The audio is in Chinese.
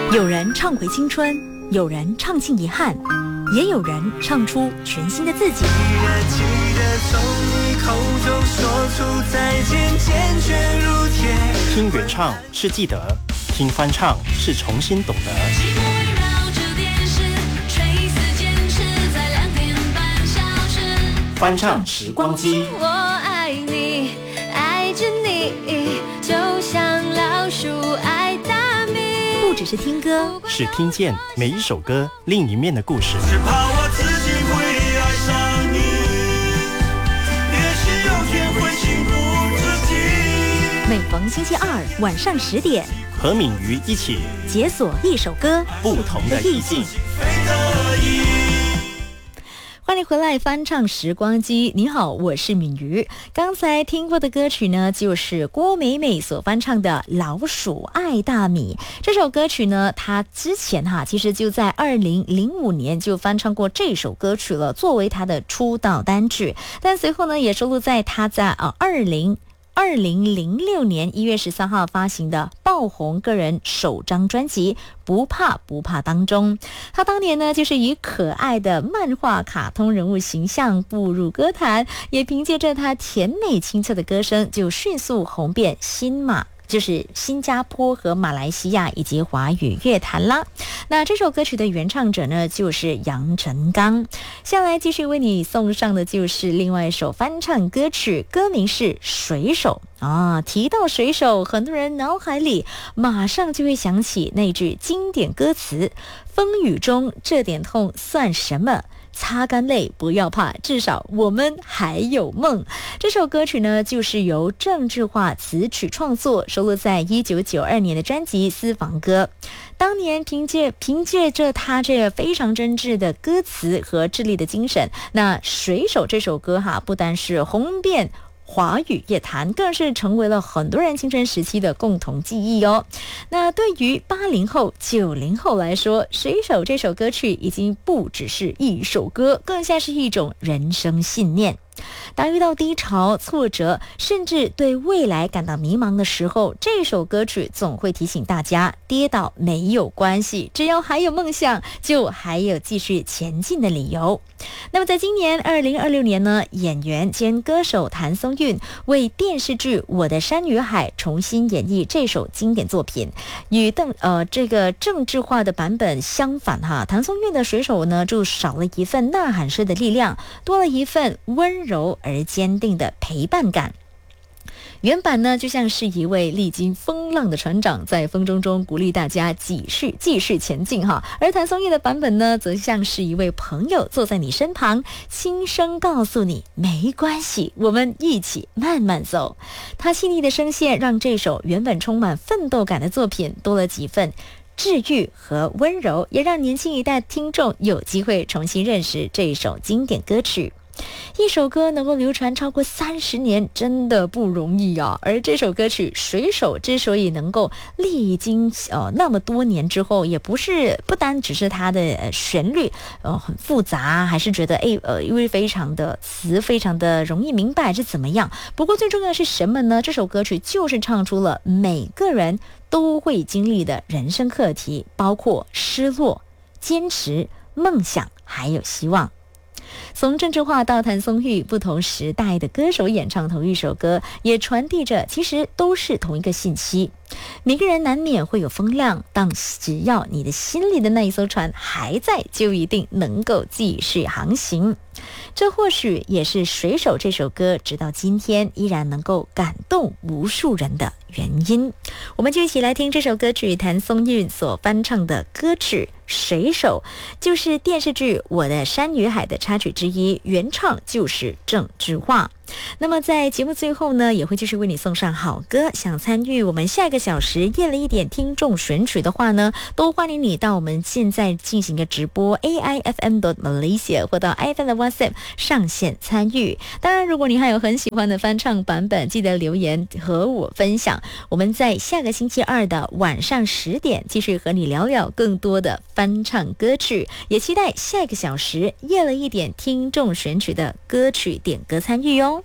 有人唱回青春，有人唱尽遗憾，也有人唱出全新的自己。 记得从你口中说出再见，坚决如铁。 听原唱是记得，听翻唱是重新懂得。 寂寞围绕着电视，垂死坚持在2点半小时。 翻唱时光机， 我爱你，爱着你，就像老鼠爱大米。 不只是听歌， 是听见每一首歌另一面的故事。 只怕我自己会爱上你，也许有天会幸福自己。 每逢星期二晚上10点， 和敏瑜一起解锁一首歌不同的意境。 欢迎回来翻唱时光机，你好，我是敏瑜。刚才听过的歌曲呢，就是郭美美所翻唱的《老鼠爱大米》。这首歌曲呢，她之前其实就在2005年就翻唱过这首歌曲了，作为她的出道单曲。但随后呢，也收录在她在2006年1月13号发行的爆红个人首张专辑《不怕不怕》当中。他当年呢就是以可爱的漫画卡通人物形象步入歌坛，也凭借着他甜美清澈的歌声就迅速红遍就是新加坡和马来西亚以及华语乐坛啦。那这首歌曲的原唱者呢，就是杨臣刚。下来继续为你送上的就是另外一首翻唱歌曲，歌名是《水手》啊。提到水手，很多人脑海里马上就会想起那句经典歌词：风雨中这点痛算什么？擦干泪，不要怕，至少我们还有梦。这首歌曲呢，就是由郑智化词曲创作，收录在1992年的专辑《私房歌》。当年凭借着他这非常真挚的歌词和智力的精神，那《水手》这首歌不但是红遍华语乐坛，更是成为了很多人青春时期的共同记忆哦。那对于80后、90后来说，《水手》这首歌曲已经不只是一首歌，更像是一种人生信念。当遇到低潮、挫折，甚至对未来感到迷茫的时候，这首歌曲总会提醒大家，跌倒没有关系，只要还有梦想，就还有继续前进的理由。那么在今年2026年呢，演员兼歌手谭松韵为电视剧《我的山与海》重新演绎这首经典作品。与这个郑智化的版本相反谭松韵的水手呢，就少了一份呐喊式的力量，多了一份温柔而坚定的陪伴感。原版呢，就像是一位历经风浪的船长，在风中鼓励大家继续前进而谭松韵的版本呢，则像是一位朋友坐在你身旁，轻声告诉你没关系，我们一起慢慢走。他细腻的声线让这首原本充满奋斗感的作品多了几分治愈和温柔，也让年轻一代听众有机会重新认识这首经典歌曲。一首歌能够流传超过30年，真的不容易而这首歌曲《水手》之所以能够历经那么多年之后，也不单只是它的旋律很复杂，还是觉得因为非常的容易明白是怎么样。不过最重要是什么呢？这首歌曲就是唱出了每个人都会经历的人生课题，包括失落、坚持、梦想还有希望。从郑智化到谭松韵，不同时代的歌手演唱同一首歌，也传递着其实都是同一个信息。每个人难免会有风浪，但只要你的心里的那一艘船还在，就一定能够继续航行。这或许也是《水手》这首歌直到今天依然能够感动无数人的原因。我们就一起来听这首歌曲，谭松韵所翻唱的歌曲《水手》，就是电视剧《我的山与海》的插曲之一，原唱就是郑智化。那么在节目最后呢，也会继续为你送上好歌。想参与我们下一个小时夜了一点听众选曲的话呢，都欢迎你到我们现在进行的直播 AIFM.Malaysia 或到 iFM 的 WhatsApp 上线参与。当然，如果你还有很喜欢的翻唱版本，记得留言和我分享。我们在下个星期二的晚上10点继续和你聊聊更多的翻唱歌曲，也期待下一个小时夜了一点听众选曲的歌曲点歌参与哦。